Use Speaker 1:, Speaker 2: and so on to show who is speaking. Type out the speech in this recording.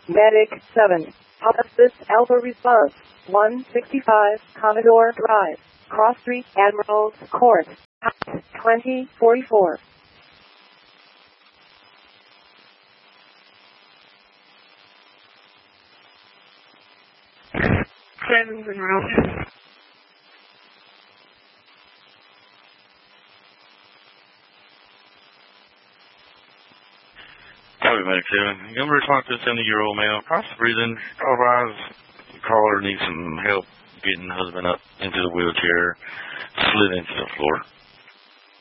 Speaker 1: Medic 7. Hospice Alpha Response. 165 Commodore Drive. Cross Street, Admirals Court. 2044.
Speaker 2: Copy, Medic 7. You ever respond to a 70-year-old male, possibly breathing, otherwise the caller needs some help getting husband up into the wheelchair, slid into the floor.